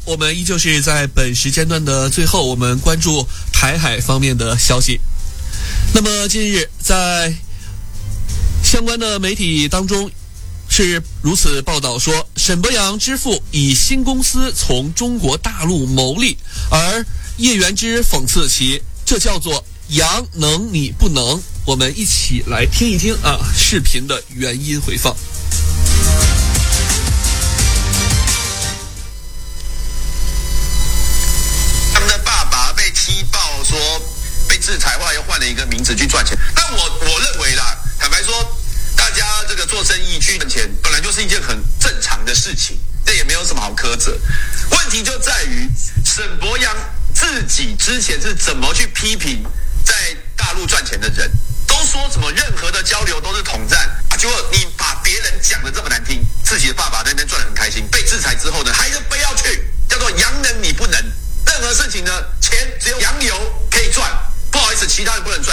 我们依旧是在本时间段的最后，我们关注台海方面的消息。那么近日在相关的媒体当中是如此报道说，沈伯洋之父以新公司从中国大陆牟利，而叶元之讽刺其这叫做洋能你不能。我们一起来听一听视频的原音回放。 他们的爸爸被踢爆说被制裁，后来又换了一个名字去赚钱。但我认为啦，坦白说，大家这个做生意去赚钱，本来就是一件很正常的事情，这也没有什么好苛责。问题就在于沈伯洋自己之前是怎么去批评在大陆赚钱的人，都说什么任何的交流都是统战啊，结果你把别人讲的这么难听，自己的爸爸在那边赚得很开心，被制裁之后呢，还是非要去，叫做洋人你不能。任何事情呢，钱只有洋油可以赚，不好意思，其他人不能赚。